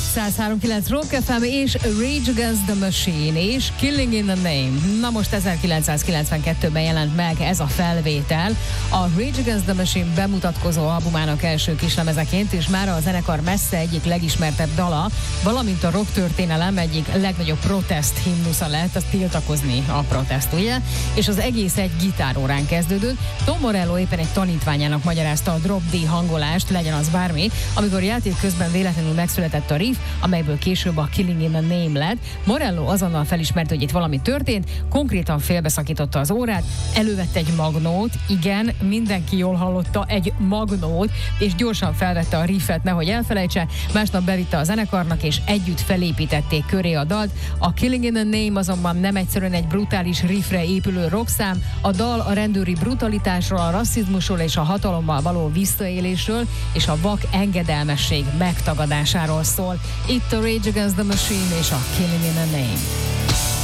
103.9 Rock FM és Rage Against the Machine és Killing in the Name. Na most 1992-ben jelent meg ez a felvétel a Rage Against the Machine bemutatkozó albumának első kislemezeként, és már a zenekar messze egyik legismertebb dala, valamint a rock történelem egyik legnagyobb protest himnusza lett, az tiltakozni a protest, ugye? És az egész egy gitárórán kezdődött. Tom Morello éppen egy tanítványának magyarázta a drop D hangolást, legyen az bármi, amikor játék közben véletlenül megszületett a riff, amelyből később a Killing in the Name lett. Morello azonnal felismerte, hogy itt valami történt, konkrétan félbeszakította az órát, elővette egy magnót, igen, mindenki jól hallotta, egy magnót, és gyorsan felvette a riffet, nehogy elfelejtse, másnap bevitte a zenekarnak, és együtt felépítették köré a dalt. A Killing in the Name azonban nem egyszerűen egy brutális riffre épülő rockszám, a dal a rendőri brutalitásról, a rasszizmusról és a hatalommal való visszaélésről, és a vak engedelmesség megtagadásáról szól. Itt a Rage Against the Machine és a Killing in the Name.